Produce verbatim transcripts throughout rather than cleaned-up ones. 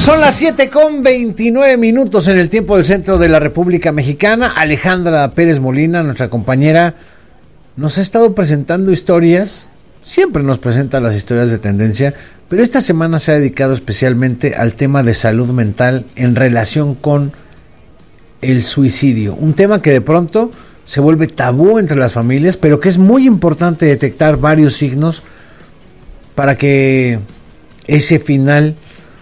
Son las siete con veintinueve minutos en el tiempo del centro de la República Mexicana. Alejandra Pérez Molina, nuestra compañera, nos ha estado presentando historias. Siempre nos presenta las historias de tendencia, pero esta semana se ha dedicado especialmente al tema de salud mental en relación con el suicidio. Un tema que de pronto se vuelve tabú entre las familias, pero que es muy importante detectar varios signos para que ese final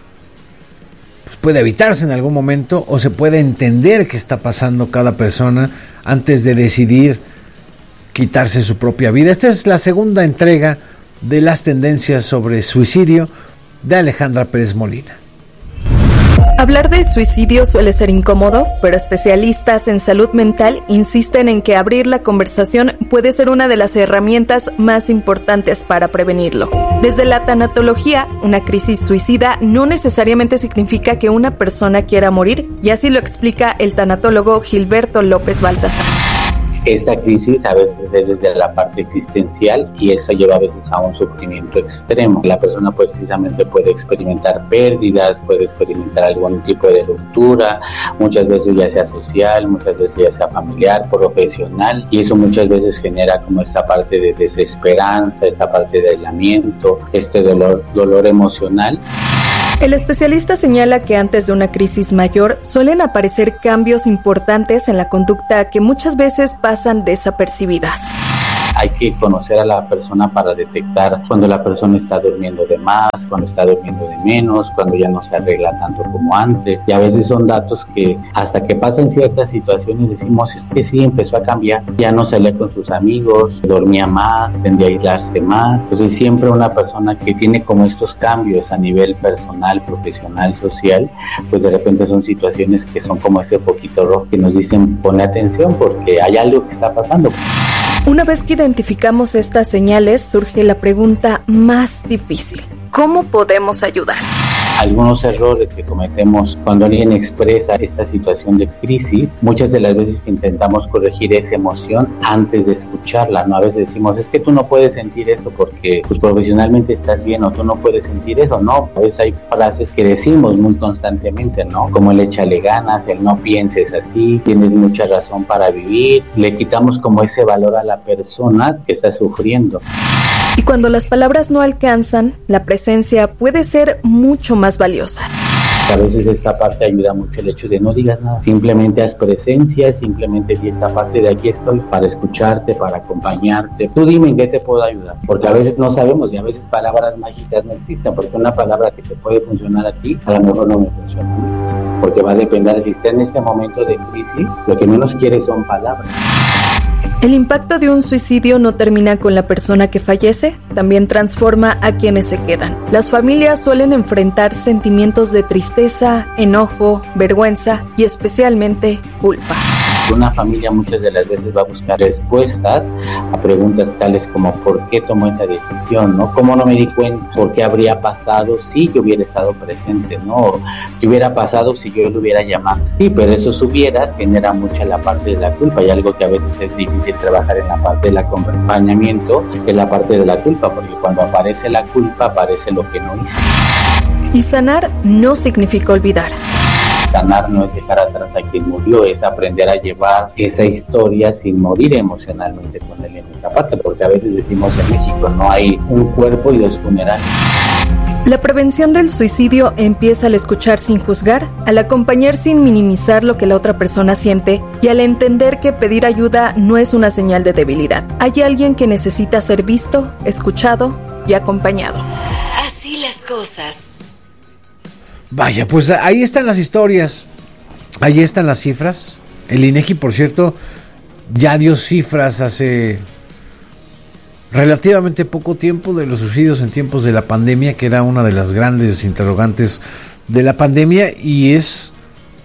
pues, pueda evitarse en algún momento o se pueda entender qué está pasando cada persona antes de decidir quitarse su propia vida. Esta es la segunda entrega de las tendencias sobre suicidio de Alejandra Pérez Molina. Hablar de suicidio suele ser incómodo, pero especialistas en salud mental insisten en que abrir la conversación puede ser una de las herramientas más importantes para prevenirlo. Desde la tanatología, una crisis suicida no necesariamente significa que una persona quiera morir, y así lo explica el tanatólogo Gilberto López Baltasar. Esta crisis a veces es desde la parte existencial y eso lleva a veces a un sufrimiento extremo. La persona pues precisamente puede experimentar pérdidas, puede experimentar algún tipo de ruptura, muchas veces ya sea social, muchas veces ya sea familiar, profesional, y eso muchas veces genera como esta parte de desesperanza, esta parte de aislamiento, este dolor, dolor emocional. El especialista señala que antes de una crisis mayor suelen aparecer cambios importantes en la conducta que muchas veces pasan desapercibidas. Hay que conocer a la persona para detectar cuando la persona está durmiendo de más, cuando está durmiendo de menos, cuando ya no se arregla tanto como antes. Y a veces son datos que hasta que pasan ciertas situaciones decimos, es que sí, empezó a cambiar. Ya no salía con sus amigos, dormía más, tendía a aislarse más. Entonces siempre una persona que tiene como estos cambios a nivel personal, profesional, social, pues de repente son situaciones que son como ese poquito rojo que nos dicen, pone atención porque hay algo que está pasando. Una vez que identificamos estas señales, surge la pregunta más difícil: ¿cómo podemos ayudar? Algunos errores que cometemos cuando alguien expresa esta situación de crisis, muchas de las veces intentamos corregir esa emoción antes de escucharla, ¿no? A veces decimos, es que tú no puedes sentir eso porque pues, profesionalmente estás bien, o tú no puedes sentir eso, ¿no? A veces hay frases que decimos muy constantemente, ¿no? Como el échale ganas, el no pienses así, tienes mucha razón para vivir, le quitamos como ese valor a la persona que está sufriendo. Y cuando las palabras no alcanzan, la presencia puede ser mucho más valiosa. A veces esta parte ayuda mucho el hecho de no digas nada, simplemente haz presencia, simplemente di esta parte de aquí estoy para escucharte, para acompañarte. Tú dime en qué te puedo ayudar, porque a veces no sabemos y a veces palabras mágicas no existen, porque una palabra que te puede funcionar a ti, a lo mejor no me funciona, porque va a depender si está en este momento de crisis, lo que menos quiere son palabras. El impacto de un suicidio no termina con la persona que fallece, también transforma a quienes se quedan. Las familias suelen enfrentar sentimientos de tristeza, enojo, vergüenza y especialmente culpa. Una familia muchas de las veces va a buscar respuestas a preguntas tales como ¿por qué tomó esa decisión? ¿No? ¿Cómo no me di cuenta? ¿Por qué habría pasado si yo hubiera estado presente? ¿No? ¿Qué hubiera pasado si yo lo hubiera llamado? Sí, pero eso hubiera genera mucha la parte de la culpa y algo que a veces es difícil trabajar en la parte del acompañamiento, es la parte de la culpa, porque cuando aparece la culpa aparece lo que no hice. Y sanar no significa olvidar. Sanar no es dejar atrás a quien murió, es aprender a llevar esa historia sin morir emocionalmente con él en esta parte, porque a veces decimos en México no hay un cuerpo y dos funerales. La prevención del suicidio empieza al escuchar sin juzgar, al acompañar sin minimizar lo que la otra persona siente y al entender que pedir ayuda no es una señal de debilidad. Hay alguien que necesita ser visto, escuchado y acompañado. Así las cosas. Vaya, pues ahí están las historias, ahí están las cifras. El INEGI, por cierto, ya dio cifras hace relativamente poco tiempo de los suicidios en tiempos de la pandemia, que era una de las grandes interrogantes de la pandemia, y es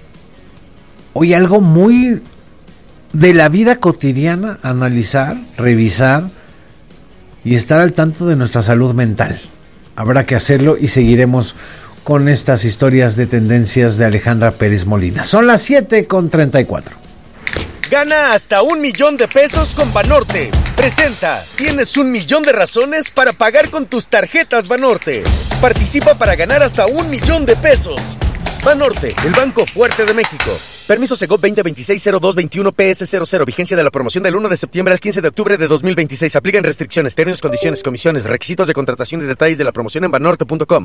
hoy algo muy de la vida cotidiana, analizar, revisar y estar al tanto de nuestra salud mental. Habrá que hacerlo y seguiremos con estas historias de tendencias de Alejandra Pérez Molina. Son las siete con treinta y cuatro. Gana hasta un millón de pesos con Banorte. Presenta, tienes un millón de razones para pagar con tus tarjetas Banorte. Participa para ganar hasta un millón de pesos. Banorte, el banco fuerte de México. Permiso Segov veinte veintiséis cero dos veintiuno P S cero cero. Vigencia de la promoción del uno de septiembre al quince de octubre de dos mil veintiséis. Aplican restricciones, términos, condiciones, comisiones, requisitos de contratación y detalles de la promoción en banorte punto com.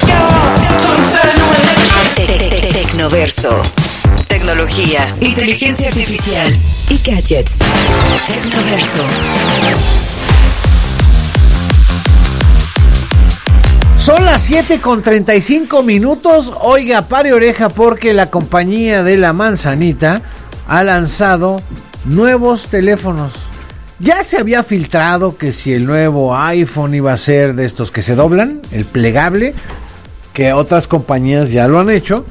Tecnoverso. Tecnología, inteligencia artificial y gadgets. Tecnoverso. Son las siete con treinta y cinco minutos. Oiga, pare oreja porque la compañía de la manzanita ha lanzado nuevos teléfonos. Ya se había filtrado que si el nuevo iPhone iba a ser de estos que se doblan, el plegable, que otras compañías ya lo han hecho.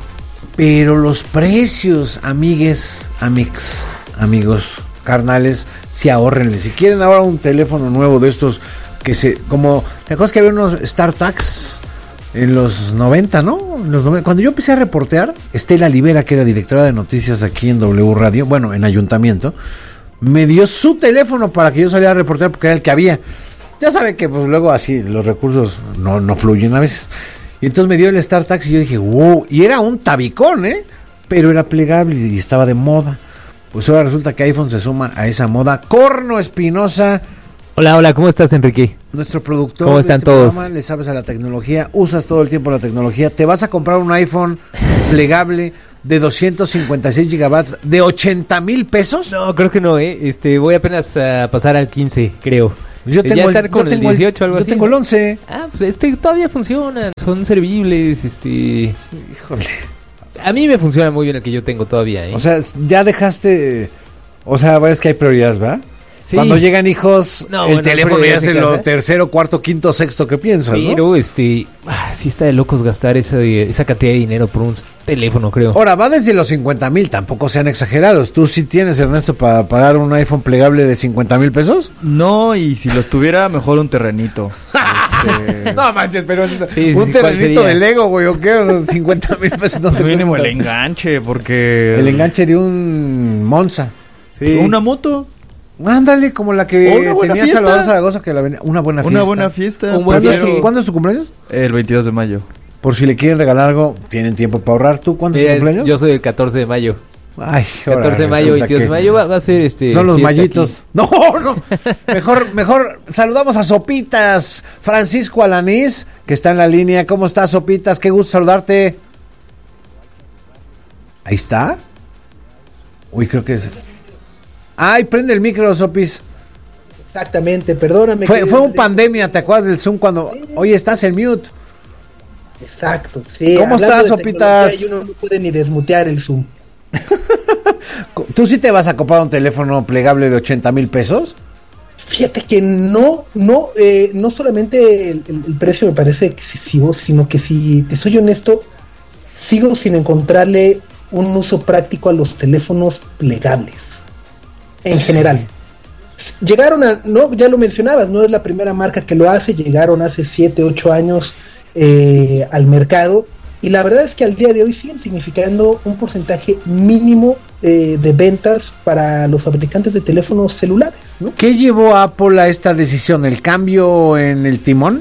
Pero los precios, amigues, amix, amigos, carnales, si ahorrenle. Si quieren ahora un teléfono nuevo de estos que se, como, ¿te acuerdas que había unos StarTags en los noventa, no? En los noventa, cuando yo empecé a reportear, Estela Libera, que era directora de noticias aquí en W Radio, bueno, en Ayuntamiento, me dio su teléfono para que yo saliera a reportear porque era el que había. Ya saben que pues luego así los recursos no, no fluyen a veces. Y entonces me dio el StarTags y yo dije, wow, y era un tabicón, ¿eh? Pero era plegable y estaba de moda. Pues ahora resulta que iPhone se suma a esa moda. Corno Espinosa. Hola, hola, ¿cómo estás, Enrique? Nuestro productor. ¿Cómo están de este todos? programa, le sabes a la tecnología, usas todo el tiempo la tecnología. Te vas a comprar un iPhone plegable de doscientos cincuenta y seis gigabytes de ochenta mil pesos. No, creo que no, ¿eh? Este, voy apenas a pasar al quince, creo. Yo tengo, ya el, estar con yo tengo el dieciocho, algo yo así. tengo el once. Ah, pues este todavía funcionan, son servibles, este... Híjole. A mí me funciona muy bien el que yo tengo todavía, ¿eh? O sea, ya dejaste... O sea, es que hay prioridades, ¿verdad? Sí. Cuando llegan hijos, No, el bueno, teléfono ya es prioridades en lo casa. tercero, cuarto, quinto, sexto que piensas, ¿no? Pero, este... Ah, sí está de locos gastar esa, esa cantidad de dinero por un teléfono, creo. Ahora, va desde los cincuenta mil, tampoco sean exagerados. ¿Tú sí tienes, Ernesto, para pagar un iPhone plegable de cincuenta mil pesos? No, y si los tuviera, mejor un terrenito. Este... No manches, pero Sí, un sí, ¿cuál terrenito sería? de Lego, güey, ¿o qué? Unos cincuenta mil pesos no te Mínimo el cuesta. enganche, porque... El enganche de un Monza. Sí. Una moto, Ándale, como la que Una buena tenía fiesta. Salvador Zaragoza, que la vendía. Una buena fiesta. una buena fiesta. Un buen ¿Cuándo, es prefiero- tu, ¿Cuándo es tu cumpleaños? El veintidós de mayo. Por si le quieren regalar algo, tienen tiempo para ahorrar. ¿Tú cuándo es Mira, tu es- cumpleaños? yo soy el catorce de mayo. Ay, ahora catorce de mayo, resulta veintidós de que mayo va, va a ser este... son los fiesta mallitos. aquí. No, no. Mejor, mejor saludamos a Sopitas. Francisco Alanís, que está en la línea. ¿Cómo estás, Sopitas? Qué gusto saludarte. Ahí está. Uy, creo que es. Ay, prende el micro, Sopis. Exactamente, perdóname. Fue, querido fue un Enrique. pandemia, ¿te acuerdas del Zoom cuando... Oye, estás en mute. Exacto, sí. ¿Cómo hablando estás, de Sopitas? tecnología, y uno no puede ni desmutear el Zoom. ¿Tú sí te vas a comprar un teléfono plegable de ochenta mil pesos? Fíjate que no, no, eh, no solamente el, el- el precio me parece excesivo, sino que si te soy honesto, sigo sin encontrarle un uso práctico a los teléfonos plegables. En general. S- Llegaron a, no, ya lo mencionabas, no es la primera marca que lo hace, llegaron hace siete, ocho años eh, al mercado, y la verdad es que al día de hoy siguen significando un porcentaje mínimo eh, de ventas para los fabricantes de teléfonos celulares, ¿no? ¿Qué llevó a Apple a esta decisión? ¿El cambio en el timón?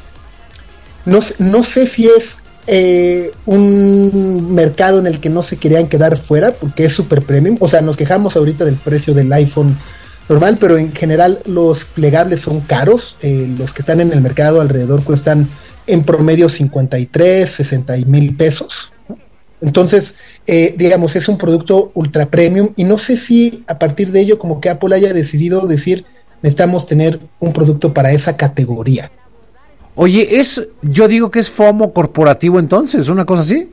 No, sé- no sé si es eh, un mercado en el que no se querían quedar fuera, porque es super premium. O sea, nos quejamos ahorita del precio del iPhone normal, pero en general los plegables son caros. Eh, los que están en el mercado alrededor cuestan en promedio cincuenta y tres, sesenta mil pesos, ¿no? Entonces, eh, digamos, es un producto ultra premium, y no sé si a partir de ello como que Apple haya decidido decir, necesitamos tener un producto para esa categoría. Oye, es, yo digo que es FOMO corporativo entonces, una cosa así.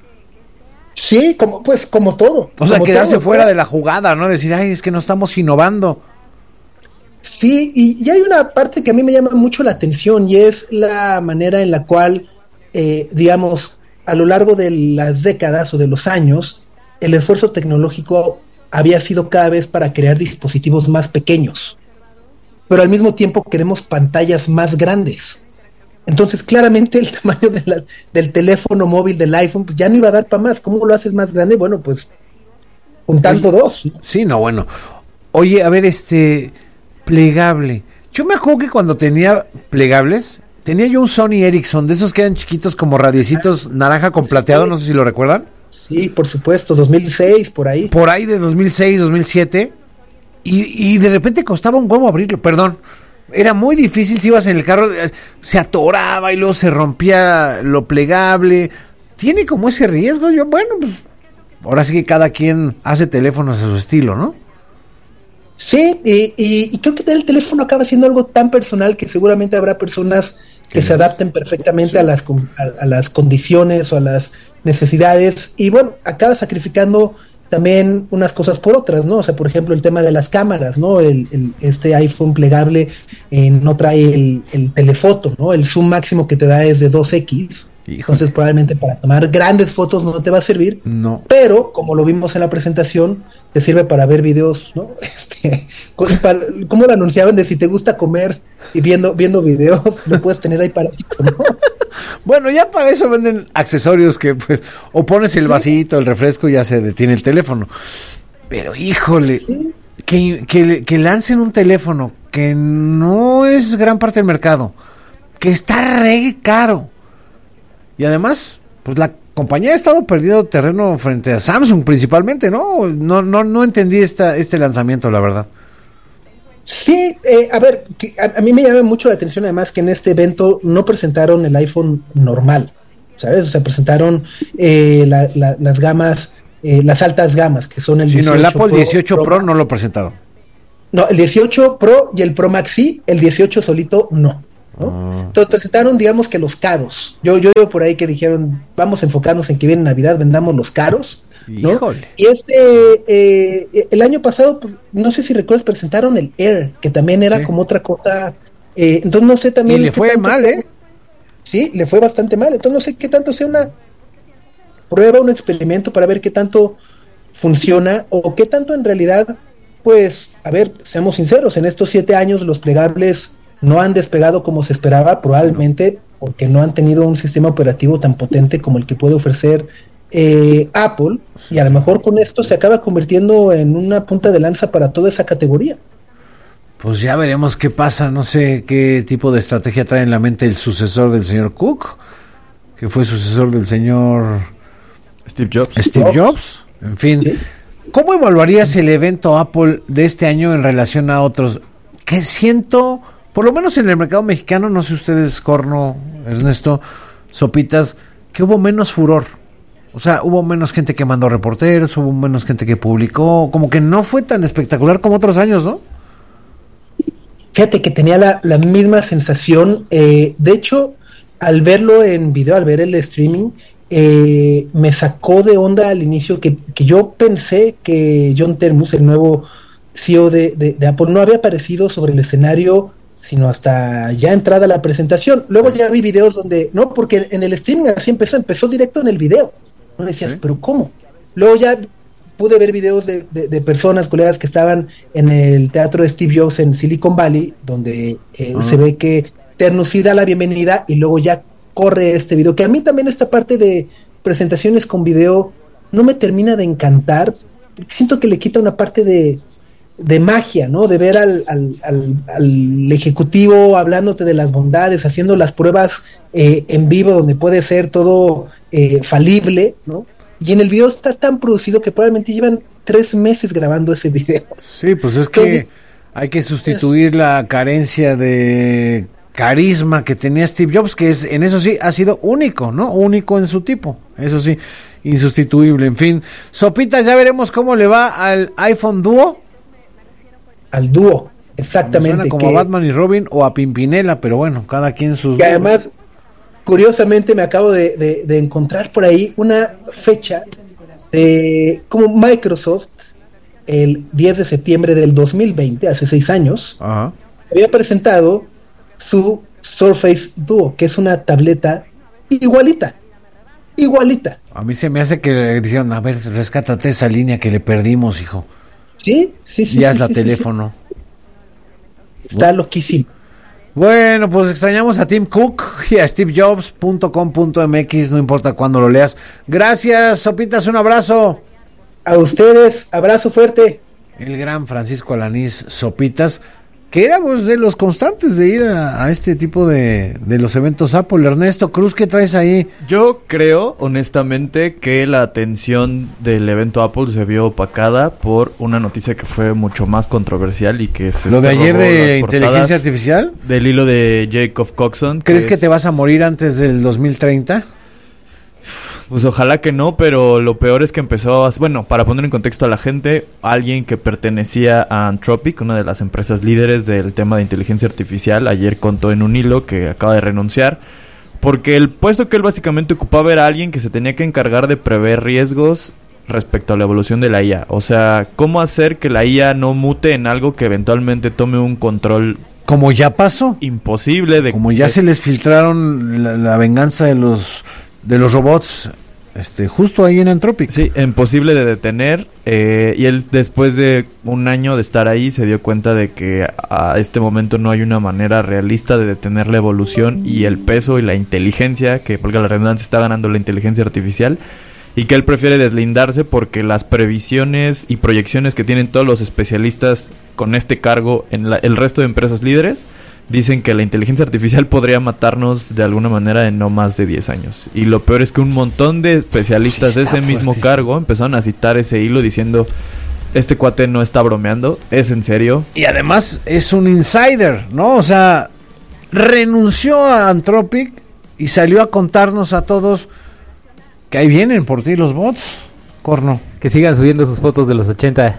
Sí, como pues como todo. O sea, como quedarse todo, fuera ¿no? de la jugada, ¿no? Decir, ay, es que no estamos innovando. Sí, y, y hay una parte que a mí me llama mucho la atención, y es la manera en la cual, eh, digamos, a lo largo de las décadas o de los años, el esfuerzo tecnológico había sido cada vez para crear dispositivos más pequeños, pero al mismo tiempo queremos pantallas más grandes. Entonces, claramente el tamaño de la- del teléfono móvil del iPhone pues, ya no iba a dar para más. ¿Cómo lo haces más grande? Bueno, pues juntando Oye, dos. Sí, no, bueno. Oye, a ver, este, plegable. Yo me acuerdo que cuando tenía plegables, tenía yo un Sony Ericsson, de esos que eran chiquitos como radiecitos naranja con plateado, no sé si lo recuerdan. Sí, por supuesto, dos mil seis, por ahí. Por ahí de dos mil seis, dos mil siete, y, y de repente costaba un huevo abrirlo, perdón. Era muy difícil si ibas en el carro, se atoraba y luego se rompía lo plegable. Tiene como ese riesgo. Yo, bueno, pues ahora sí que cada quien hace teléfonos a su estilo, ¿no? Sí, y, y, y creo que el teléfono acaba siendo algo tan personal que seguramente habrá personas que se adapten perfectamente sí. a, las, a, a las condiciones o a las necesidades. Y bueno, acaba sacrificando también unas cosas por otras, ¿no? O sea, por ejemplo, el tema de las cámaras, ¿no? El, el, este iPhone plegable eh, no trae el, el telefoto, ¿no? El zoom máximo que te da es de dos equis. Híjole. Entonces probablemente para tomar grandes fotos no te va a servir. No. Pero, como lo vimos en la presentación, te sirve para ver videos, ¿no? Este, para, como lo anunciaban de si te gusta comer y viendo, viendo videos, lo puedes tener ahí para ti, ¿no? Bueno, ya para eso venden accesorios que pues o pones el vasito, el refresco y ya se detiene el teléfono. Pero híjole, ¿sí? que, que, que lancen un teléfono que no es gran parte del mercado, que está re caro. Y además, pues la compañía ha estado perdiendo terreno frente a Samsung principalmente, ¿no? No no no entendí esta este lanzamiento, la verdad. Sí, eh, a ver, que a, a mí me llama mucho la atención además que en este evento no presentaron el iPhone normal, ¿sabes? O sea, presentaron eh, la, la, las gamas, eh, las altas gamas, que son el sí, dieciocho no, el Apple Pro, dieciocho Pro, Pro no lo presentaron. No, el dieciocho Pro y el Pro Max sí, el dieciocho solito no. ¿no? Ah. Entonces presentaron, digamos que los caros. Yo yo digo por ahí que dijeron, vamos a enfocarnos en que viene Navidad, vendamos los caros. ¿no? Híjole. Y este, eh, el año pasado, pues, no sé si recuerdas, presentaron el Air, que también era sí. como otra cosa. Eh, entonces no sé también. Y le fue tanto, mal, ¿eh? Sí, le fue bastante mal. Entonces no sé qué tanto sea una prueba, un experimento para ver qué tanto funciona o qué tanto en realidad, pues, a ver, seamos sinceros, en estos siete años los plegables no han despegado como se esperaba, probablemente porque no han tenido un sistema operativo tan potente como el que puede ofrecer eh, Apple, y a lo mejor con esto se acaba convirtiendo en una punta de lanza para toda esa categoría. Pues ya veremos qué pasa, no sé qué tipo de estrategia trae en la mente el sucesor del señor Cook, que fue sucesor del señor Steve Jobs. Steve Jobs, en fin. ¿Sí? ¿Cómo evaluarías el evento Apple de este año en relación a otros? Que siento, por lo menos en el mercado mexicano, no sé ustedes, Corno, Ernesto, Sopitas, que hubo menos furor. O sea, hubo menos gente que mandó reporteros, hubo menos gente que publicó, como que no fue tan espectacular como otros años, ¿no? Fíjate que tenía la, la misma sensación, eh, de hecho, al verlo en video, al ver el streaming, eh, me sacó de onda al inicio que, que yo pensé que John Termus, el nuevo C E O de, de, de Apple, no había aparecido sobre el escenario sino hasta ya entrada la presentación. Luego ya vi videos donde, no, porque en el streaming así empezó, empezó directo en el video. No decías, ¿sí? ¿Pero cómo? Luego ya pude ver videos de, de, de personas, colegas que estaban en el teatro de Steve Jobs en Silicon Valley, donde eh, uh-huh. se ve que Termus sí da la bienvenida y luego ya corre este video, que a mí también esta parte de presentaciones con video no me termina de encantar, siento que le quita una parte de, de magia, ¿no? De ver al, al, al, al ejecutivo hablándote de las bondades, haciendo las pruebas eh, en vivo, donde puede ser todo eh, falible, ¿no? Y en el video está tan producido que probablemente llevan tres meses grabando ese video. Sí, pues es que hay que sustituir la carencia de carisma que tenía Steve Jobs, que es en eso sí ha sido único, ¿no? Único en su tipo, eso sí, insustituible. En fin, Sopita, ya veremos cómo le va al iPhone Duo. Al Duo, exactamente. Me suena como que, a Batman y Robin o a Pimpinela, pero bueno, cada quien sus... Que además, curiosamente me acabo de, de, de encontrar por ahí una fecha de como Microsoft, el diez de septiembre del dos mil veinte, hace seis años, Ajá. había presentado su Surface Duo, que es una tableta igualita, igualita. A mí se me hace que dijeron, a ver, rescátate esa línea que le perdimos, hijo. Sí, sí, sí. Ya sí, es la sí, teléfono. Sí, sí. Está loquísimo. Bueno, pues extrañamos a Tim Cook y a steve jobs punto com punto m x, no importa cuándo lo leas. Gracias, Sopitas, un abrazo. A ustedes, abrazo fuerte. El gran Francisco Alanís Sopitas, que éramos de los constantes de ir a, a este tipo de, de los eventos Apple. Ernesto Cruz, ¿qué traes ahí? Yo creo, honestamente, que la atención del evento Apple se vio opacada por una noticia que fue mucho más controversial y que se ¿Lo de ayer robó de las inteligencia artificial? Del hilo de Jacob Coxon. ¿Crees que, es... te vas a morir antes del dos mil treinta? Pues ojalá que no, pero lo peor es que empezó a... Bueno, para poner en contexto a la gente, alguien que pertenecía a Anthropic, una de las empresas líderes del tema de inteligencia artificial, ayer contó en un hilo que acaba de renunciar, porque el puesto que él básicamente ocupaba era alguien que se tenía que encargar de prever riesgos respecto a la evolución de la I A. O sea, cómo hacer que la I A no mute en algo que eventualmente tome un control... Como ya pasó. Imposible de... Como ya de... se les filtraron la, la venganza de los... de los robots, este, justo ahí en Anthropic. Sí, imposible de detener. Eh, y él, después de un año de estar ahí, se dio cuenta de que a este momento no hay una manera realista de detener la evolución y el peso y la inteligencia, que por la redundancia está ganando la inteligencia artificial, y que él prefiere deslindarse porque las previsiones y proyecciones que tienen todos los especialistas con este cargo en la, el resto de empresas líderes dicen que la inteligencia artificial podría matarnos de alguna manera en no más de diez años. Y lo peor es que un montón de especialistas sí, de ese mismo fuertísimo. cargo empezaron a citar ese hilo diciendo: este cuate no está bromeando, es en serio. Y además es un insider, ¿no? O sea, renunció a Anthropic y salió a contarnos a todos que ahí vienen por ti los bots, Corno. Que sigan subiendo sus fotos de los ochenta.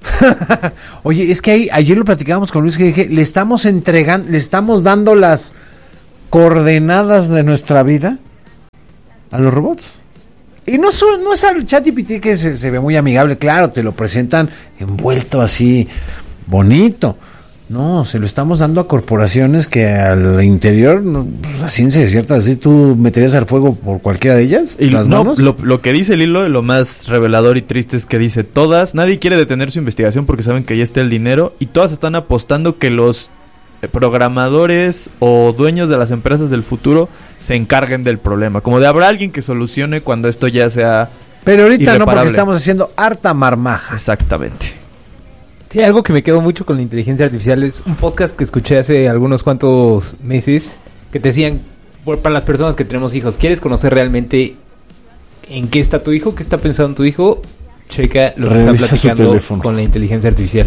Oye, es que ahí, ayer lo platicábamos con Luis, que dije, le estamos entregando, le estamos dando las coordenadas de nuestra vida a los robots. Y no, so, no es al ChatGPT que se, se ve muy amigable, claro, te lo presentan envuelto así, bonito. No, se lo estamos dando a corporaciones que al interior, no, pues, a ciencia cierta, así tú meterías al fuego por cualquiera de ellas. Y las no, manos. lo, lo que dice el hilo, lo más revelador y triste es que dice: todas, nadie quiere detener su investigación porque saben que ahí está el dinero, y todas están apostando que los programadores o dueños de las empresas del futuro se encarguen del problema. Como de habrá alguien que solucione cuando esto ya sea Pero ahorita no, porque irreparable. estamos haciendo harta marmaja. Exactamente. Sí, algo que me quedó mucho con la inteligencia artificial es un podcast que escuché hace algunos cuantos meses que te decían, por, para las personas que tenemos hijos, ¿quieres conocer realmente en qué está tu hijo? ¿Qué está pensando tu hijo? Checa lo que está Revisa su platicando teléfono. con la inteligencia artificial.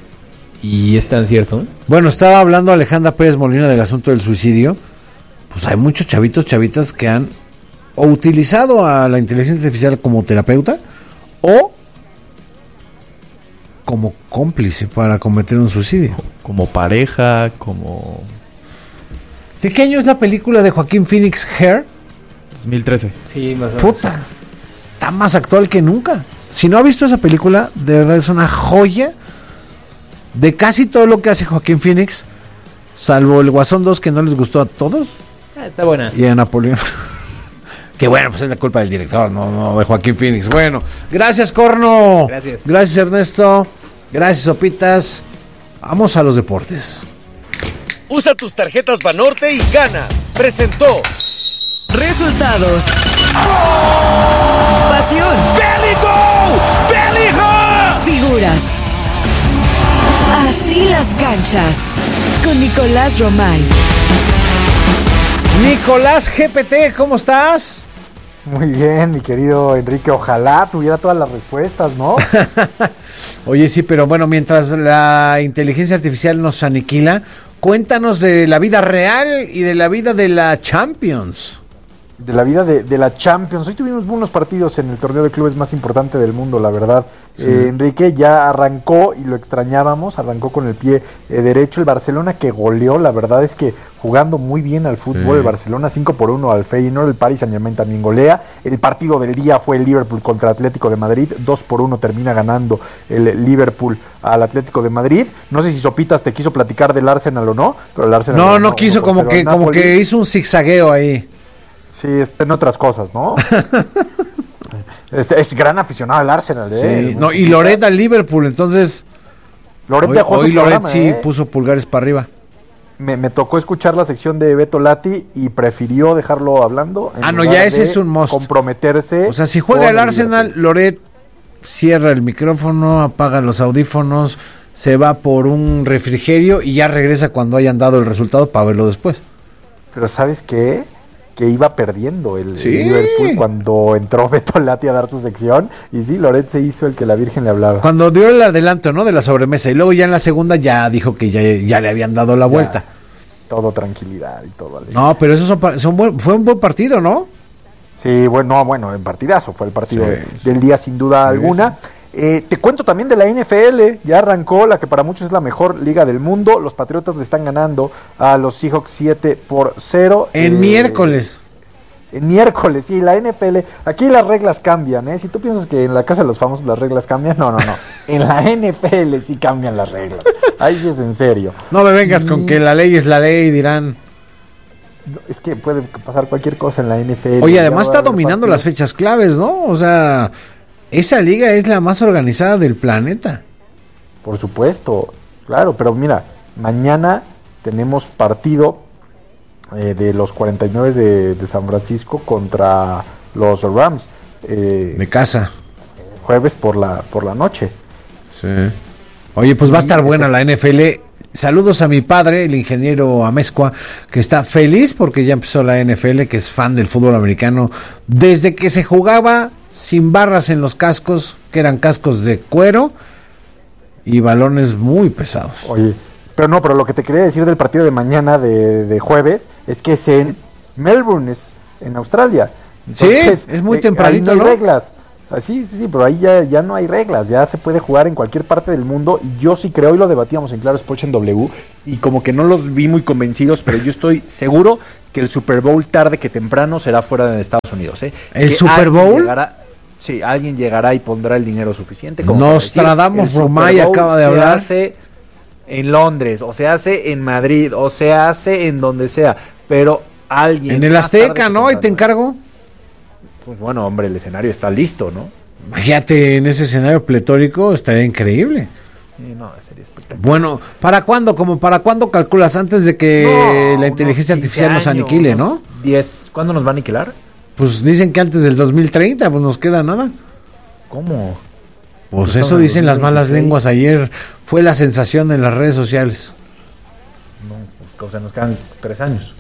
Y es tan cierto, ¿eh? Bueno, estaba hablando Alejandra Pérez Molina del asunto del suicidio. Pues hay muchos chavitos, chavitas que han o utilizado a la inteligencia artificial como terapeuta o como cómplice para cometer un suicidio. Como pareja, como... ¿De qué año es la película de Joaquín Phoenix, Hair? dos mil trece. Sí, más o menos. Puta, está más actual que nunca. Si no ha visto esa película, de verdad es una joya de casi todo lo que hace Joaquín Phoenix, salvo el Guasón dos, que no les gustó a todos, Ah, está buena. y a Napoleón. Que bueno, pues es la culpa del director, no, no de Joaquín Phoenix. Bueno, gracias, Corno. Gracias. Gracias, Ernesto. Gracias, Sopitas. Vamos a los deportes. Usa tus tarjetas Banorte y gana. Presentó. Resultados. Pasión. Figuras. Así las canchas. Con Nicolás Romay. Nicolás G P T, ¿cómo estás? Muy bien, mi querido Enrique, ojalá tuviera todas las respuestas, ¿no? Oye, sí, pero bueno, mientras la inteligencia artificial nos aniquila, cuéntanos de la vida real y de la vida de la Champions. De la vida de, de la Champions. Hoy tuvimos unos partidos en el torneo de clubes más importante del mundo, la verdad. Sí. Eh, Enrique ya arrancó y lo extrañábamos, arrancó con el pie eh, derecho el Barcelona, que goleó, la verdad es que jugando muy bien al fútbol, Sí. el Barcelona cinco por uno al Feyenoord, el Paris Saint-Germain también golea. El partido del día fue el Liverpool contra Atlético de Madrid, dos por uno termina ganando el Liverpool al Atlético de Madrid. No sé si Sopitas te quiso platicar del Arsenal o no, pero el Arsenal No, ganó no quiso, uno por como cero que, al como Napoli. que hizo un zigzagueo ahí. Sí, está en otras cosas, ¿no? es, es gran aficionado al Arsenal, ¿eh? Sí. No, y Loret al Liverpool, entonces Loret hoy, dejó su hoy Loret programa, sí ¿eh? puso pulgares para arriba. Me, me tocó escuchar la sección de Beto Lati y prefirió dejarlo hablando. en Ah, no, lugar ya ese de es un must. comprometerse. O sea, si juega con el Arsenal, Liverpool. Loret cierra el micrófono, apaga los audífonos, se va por un refrigerio y ya regresa cuando hayan dado el resultado para verlo después. Pero ¿sabes qué? Que iba perdiendo el, sí. el Liverpool cuando entró Beto Lati a dar su sección. Y sí, Loret se hizo el que la Virgen le hablaba. Cuando dio el adelanto, ¿no? De la sobremesa. Y luego ya en la segunda ya dijo que ya, ya le habían dado la vuelta. Ya, todo tranquilidad y todo. Alegría. No, pero eso son, son buen, fue un buen partido, ¿no? Sí, bueno, no, bueno, en partidazo. Fue el partido sí, de, sí. del día sin duda sí, alguna. Sí. Eh, te cuento también de la N F L, ya arrancó la que para muchos es la mejor liga del mundo. Los Patriotas le están ganando a los Seahawks siete por cero. En eh, miércoles. En miércoles, sí, la N F L. Aquí las reglas cambian, ¿eh? Si tú piensas que en la casa de los famosos las reglas cambian, no, no, no. En la N F L sí cambian las reglas. Ahí sí es en serio. No me vengas con que la ley es la ley, dirán. Es que puede pasar cualquier cosa en la N F L. Oye, además está dominando partidos. Las fechas claves, ¿no? O sea... Esa liga es la más organizada del planeta. Por supuesto, claro, pero mira, mañana tenemos partido eh, de los cuarenta y nueve de, de San Francisco contra los Rams. Eh, de casa. Jueves por la, por la noche. Sí. Oye, pues va a estar buena la N F L. Saludos a mi padre, el ingeniero Amezcua, que está feliz porque ya empezó la N F L, que es fan del fútbol americano desde que se jugaba sin barras en los cascos, que eran cascos de cuero y balones muy pesados. Oye, pero no, pero lo que te quería decir del partido de mañana de, de jueves es que es en Melbourne, es en Australia. Entonces, sí, es muy tempranito, ahí no hay ¿no? reglas. Sí, sí, sí, pero ahí ya, ya no hay reglas, ya se puede jugar en cualquier parte del mundo y yo sí creo, y lo debatíamos en Claro Sports en W, y como que no los vi muy convencidos, pero yo estoy seguro que el Super Bowl tarde que temprano será fuera de Estados Unidos. ¿eh? ¿El que Super Bowl? Llegará, sí, alguien llegará y pondrá el dinero suficiente. Como Nostradamus Romay acaba de hablar. Se hace en Londres, o se hace en Madrid, o se hace en donde sea, pero alguien... En el Azteca, ¿no? Ahí te encargo. Pues bueno, hombre, el escenario está listo, ¿no? Imagínate, en ese escenario pletórico estaría increíble. Sí, no, sería espectacular. Bueno, ¿para cuándo? ¿Como para cuándo calculas? Antes de que no, la inteligencia artificial nos aniquile, ¿no? diez, ¿cuándo nos va a aniquilar? Pues dicen que antes del dos mil treinta, pues nos queda nada. ¿Cómo? Pues eso dicen las malas lenguas. Ayer fue la sensación en las redes sociales. No, pues, o sea, nos quedan tres años.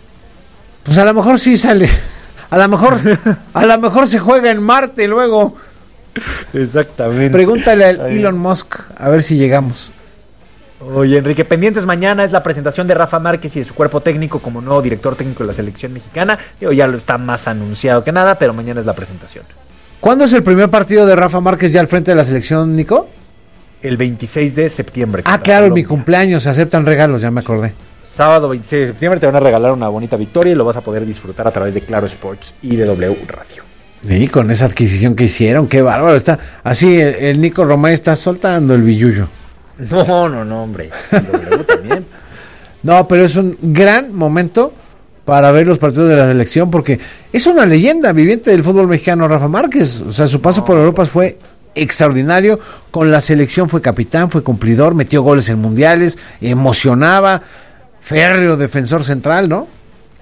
Pues a lo mejor sí sale... A lo mejor, a lo mejor se juega en Marte luego. Exactamente. Pregúntale a Elon Musk a ver si llegamos. Oye, Enrique, pendientes mañana es la presentación de Rafa Márquez y de su cuerpo técnico como nuevo director técnico de la selección mexicana. Digo, ya lo está más anunciado que nada, pero mañana es la presentación. ¿Cuándo es el primer partido de Rafa Márquez ya al frente de la selección, Nico? El veintiséis de septiembre. Ah, claro, Colombia. Mi cumpleaños, se aceptan regalos, ya me acordé. Sábado veintiséis de septiembre te van a regalar una bonita victoria y lo vas a poder disfrutar a través de Claro Sports y de W Radio. Y con esa adquisición que hicieron, qué bárbaro está. Así el, el Nico Romay está soltando el billullo. No, no, no, hombre. W también. No, pero es un gran momento para ver los partidos de la selección porque es una leyenda viviente del fútbol mexicano, Rafa Márquez. O sea, su paso no. por Europa fue extraordinario. Con la selección fue capitán, fue cumplidor, metió goles en mundiales, emocionaba. Férreo defensor central, ¿no?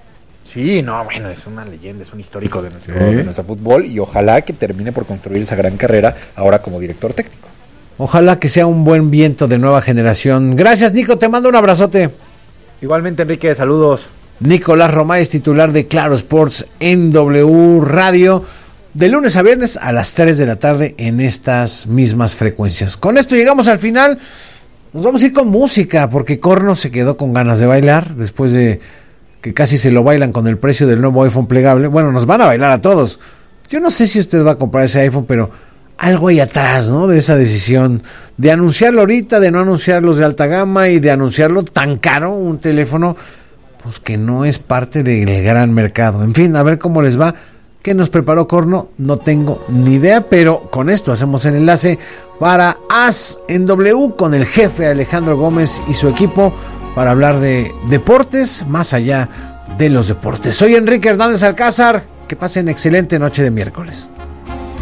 Sí, no, bueno, es una leyenda, es un histórico de nuestro, ¿sí? de nuestro fútbol y ojalá que termine por construir esa gran carrera ahora como director técnico. Ojalá que sea un buen viento de nueva generación. Gracias, Nico, te mando un abrazote. Igualmente, Enrique, saludos. Nicolás Romay es titular de Claro Sports en W Radio, de lunes a viernes a las tres de la tarde en estas mismas frecuencias. Con esto llegamos al final. Nos vamos a ir con música porque Corno se quedó con ganas de bailar después de que casi se lo bailan con el precio del nuevo iPhone plegable. Bueno, nos van a bailar a todos. Yo no sé si usted va a comprar ese iPhone, pero algo hay atrás, ¿no? De esa decisión de anunciarlo ahorita, de no anunciarlos de alta gama y de anunciarlo tan caro, un teléfono, pues que no es parte del gran mercado. En fin, a ver cómo les va. ¿Qué nos preparó Corno? No tengo ni idea, pero con esto hacemos el enlace para As en W con el jefe Alejandro Gómez y su equipo para hablar de deportes más allá de los deportes. Soy Enrique Hernández Alcázar, que pasen excelente noche de miércoles.